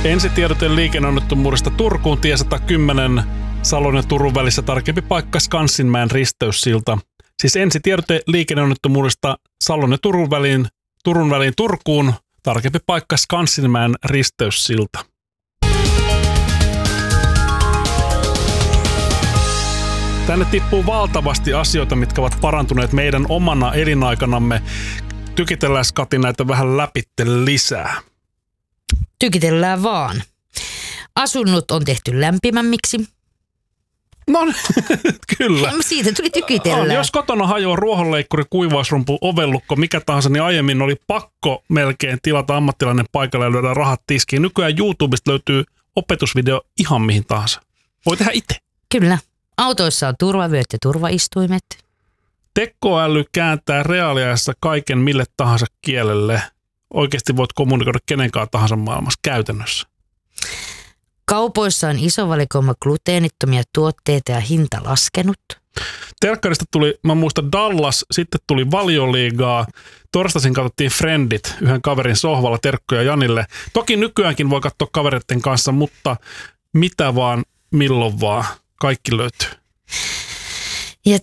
Ensitiedote liikenneonnettomuudesta Turkuun, tie 110, Salon ja Turun välissä, tarkempi paikka Skansinmäen risteyssilta. Siis ensitiedote liikenneonnettomuudesta Salon ja Turun väliin Turkuun, tarkempi paikka Skansinmäen risteyssilta. Tänne tippuu valtavasti asioita, mitkä ovat parantuneet meidän omana elinaikanamme. Tykitellään, Kati, näitä vähän läpitte lisää. Tykitellään vaan. Asunnot on tehty lämpimämmiksi. No kyllä. Siitä tuli tykitellään. Jos kotona hajoaa ruohonleikkuri, kuivausrumpu, ovellukko, mikä tahansa, niin aiemmin oli pakko melkein tilata ammattilainen paikalle ja lyödä rahat tiskiin. Nykyään YouTubesta löytyy opetusvideo ihan mihin tahansa. Voi tehdä itse. Kyllä. Autoissa on turvavyöt ja turvaistuimet. Tekoäly kääntää reaaliajassa kaiken mille tahansa kielelle. Oikeasti voit kommunikoida kenenkaan tahansa maailmassa käytännössä. Kaupoissa on iso valikoima gluteenittomia tuotteita ja hinta laskenut. Telkkarista tuli, mä muistan, Dallas, sitten tuli Valioliigaa. Torstaisin katsottiin Friendit yhden kaverin sohvalla, terkkoja Janille. Toki nykyäänkin voi katsoa kavereiden kanssa, mutta mitä vaan, milloin vaan, kaikki löytyy. Ja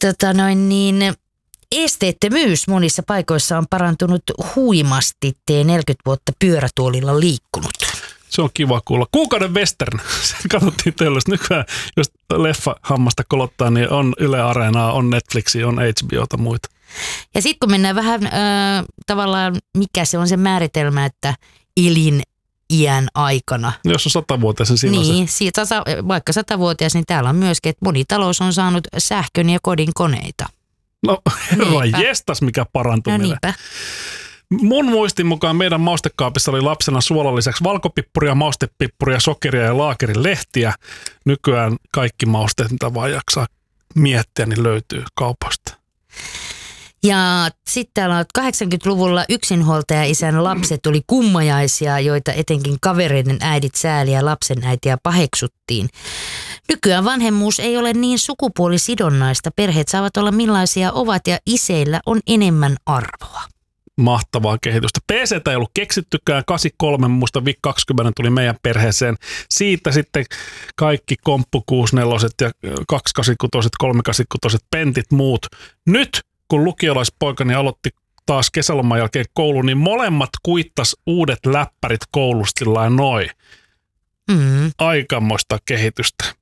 esteettömyys monissa paikoissa on parantunut huimasti. Tee 40 vuotta pyörätuolilla liikkunut. Se on kiva kuulla. Kuukauden western. Sen katsottiin töllöstä. Nykyään, jos leffa hammasta kolottaa, niin on Yle Areenaa, on Netflixia, on HBOta muita. Ja sitten kun mennään vähän tavallaan, mikä se on se määritelmä, että eliniän aikana. Jos on 100-vuotias, niin silloin niin, vaikka 100-vuotias, niin täällä on myöskin, että moni talous on saanut sähkön ja kodin koneita. No herra jestas, mikä parantuminen. No niinpä. Mun muistin mukaan meidän maustekaapissa oli lapsena suolan lisäksi valkopippuria, maustepippuria, sokeria ja laakerin lehtiä. Nykyään kaikki mausteet, mitä vaan jaksaa miettiä, niin löytyy kaupasta. Ja sitten täällä on 80-luvulla yksinhuoltaja-isän lapset oli kummajaisia, joita etenkin kavereiden äidit sääli ja lapsen äitiä paheksuttiin. Nykyään vanhemmuus ei ole niin sukupuolisidonnaista. Perheet saavat olla millaisia ovat ja iseillä on enemmän arvoa. Mahtavaa kehitystä. PC:tä ei ollut keksittykään. 83, muista VIC 20 tuli meidän perheeseen. Siitä sitten kaikki komppu 64 ja 286, 386, pentit muut. Nyt kun lukiolaispoikani aloitti taas kesäloman jälkeen kouluun, niin molemmat kuittas uudet läppärit koulusta noin. Aikamoista kehitystä.